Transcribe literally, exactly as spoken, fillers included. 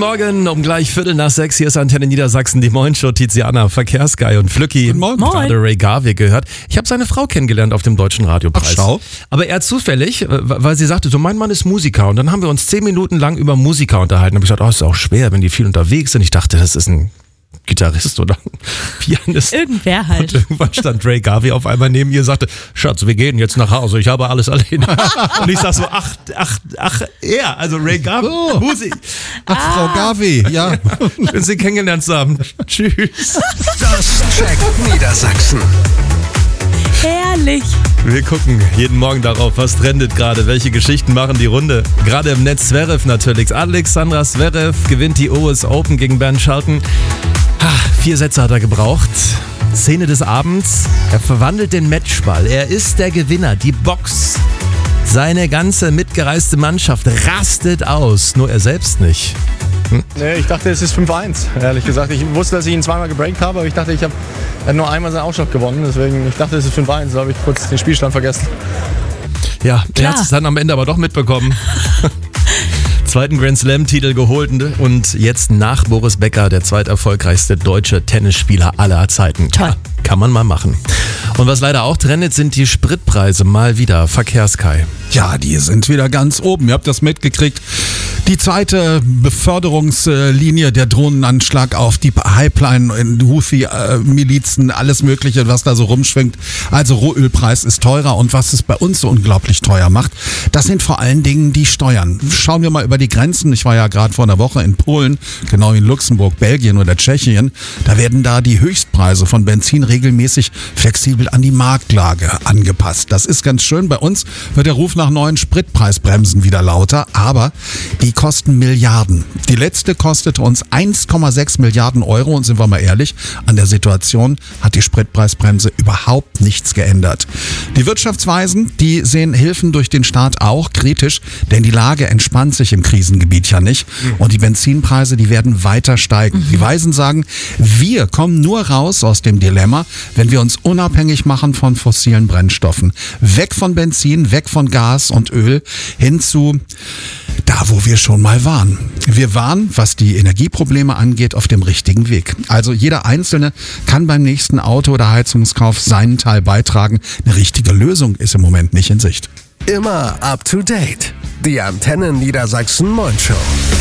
Morgen, um gleich Viertel nach sechs. Hier ist Antenne Niedersachsen, die Moin-Show. Tiziana, Verkehrsguy und Flücki. Guten Morgen. Gerade Ray Garvey gehört. Ich habe seine Frau kennengelernt auf dem Deutschen Radiopreis. Ach, schau. Aber eher zufällig, weil sie sagte, so mein Mann ist Musiker. Und dann haben wir uns zehn Minuten lang über Musiker unterhalten. Da habe ich gesagt, oh, ist auch schwer, wenn die viel unterwegs sind. Ich dachte, das ist ein Gitarrist oder Pianist. Irgendwer halt. Und irgendwann stand Ray Garvey auf einmal neben ihr und sagte, Schatz, wir gehen jetzt nach Hause, ich habe alles alleine. Und ich sag so, ach, ach, ach, er, also Ray Garvey, Oh. Musik. Ach, ah. Frau Garvey, ja. Schön, Sie kennengelernt zu haben. Tschüss. Das checkt Niedersachsen. Herrlich. Wir gucken jeden Morgen darauf, was trendet gerade, welche Geschichten machen die Runde. Gerade im Netz Zverev natürlich. Alexandra Zverev gewinnt die U S Open gegen Bernd Schalten. Vier Sätze hat er gebraucht. Szene des Abends. Er verwandelt den Matchball. Er ist der Gewinner. Die Box. Seine ganze mitgereiste Mannschaft rastet aus. Nur er selbst nicht. Hm? Nee, ich dachte, es ist fünf eins, ehrlich gesagt. Ich wusste, dass ich ihn zweimal gebreakt habe, aber ich dachte, ich habe hab nur einmal seinen Aufschlag gewonnen. Deswegen, ich dachte, es ist fünf eins. Da habe ich kurz den Spielstand vergessen. Ja, Klar. er hat es dann am Ende aber doch mitbekommen. Zweiten Grand Slam-Titel geholt und jetzt nach Boris Becker der zweiterfolgreichste deutsche Tennisspieler aller Zeiten. Toll. Ja, kann man mal machen. Und was leider auch trendet, sind die Spritpreise. Mal wieder. Verkehrskai. Ja, die sind wieder ganz oben. Ihr habt das mitgekriegt. Die zweite Beförderungslinie, der Drohnenanschlag auf die Pipeline, Houthi-Milizen, alles Mögliche, was da so rumschwingt. Also Rohölpreis ist teurer und was es bei uns so unglaublich teuer macht, das sind vor allen Dingen die Steuern. Schauen wir mal über die Grenzen. Ich war ja gerade vor einer Woche in Polen, genau in Luxemburg, Belgien oder Tschechien. Da werden da die Höchstpreise von Benzin regelmäßig flexibel an die Marktlage angepasst. Das ist ganz schön. Bei uns wird der Ruf nach neuen Spritpreisbremsen wieder lauter, aber die kosten Milliarden. Die letzte kostete uns eins Komma sechs Milliarden Euro und sind wir mal ehrlich, an der Situation hat die Spritpreisbremse überhaupt nichts geändert. Die Wirtschaftsweisen, die sehen Hilfen durch den Staat auch kritisch, denn die Lage entspannt sich im Krisengebiet ja nicht und die Benzinpreise, die werden weiter steigen. Die Weisen sagen, wir kommen nur raus aus dem Dilemma, wenn wir uns unabhängig machen von fossilen Brennstoffen. Weg von Benzin, weg von Gas und Öl, hin zu da, wo wir schon mal waren. Wir waren, was die Energieprobleme angeht, auf dem richtigen Weg. Also jeder Einzelne kann beim nächsten Auto- oder Heizungskauf seinen Teil beitragen. Eine richtige Lösung ist im Moment nicht in Sicht. Immer up to date. Die Antenne Niedersachsen Moin-Show.